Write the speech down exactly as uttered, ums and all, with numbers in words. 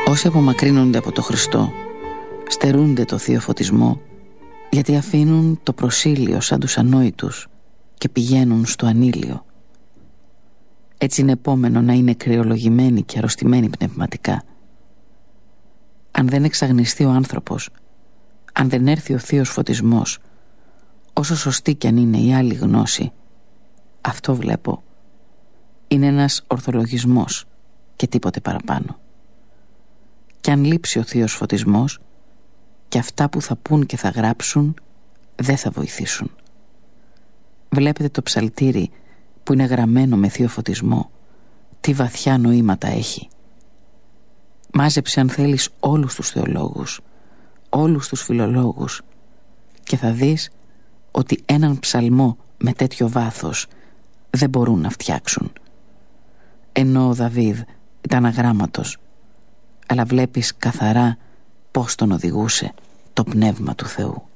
Όσοι απομακρύνονται από το Χριστό στερούνται το θείο φωτισμό, γιατί αφήνουν το προσήλιο σαν τους ανόητους και πηγαίνουν στο ανήλιο. Έτσι είναι επόμενο να είναι κρυολογημένοι και αρρωστημένοι πνευματικά. Αν δεν εξαγνιστεί ο άνθρωπος, αν δεν έρθει ο θείος φωτισμός, όσο σωστή κι αν είναι η άλλη γνώση, αυτό βλέπω είναι ένας ορθολογισμός και τίποτε παραπάνω. Κι αν λείψει ο θείος φωτισμός, και αυτά που θα πούν και θα γράψουν δεν θα βοηθήσουν. Βλέπετε το ψαλτήρι που είναι γραμμένο με θείο φωτισμό, τι βαθιά νοήματα έχει. Μάζεψε αν θέλεις όλους τους θεολόγους, όλους τους φιλολόγους, και θα δεις ότι έναν ψαλμό με τέτοιο βάθος δεν μπορούν να φτιάξουν. Ενώ ο Δαβίδ ήταν αγράμματος, αλλά βλέπεις καθαρά πώς τον οδηγούσε το πνεύμα του Θεού.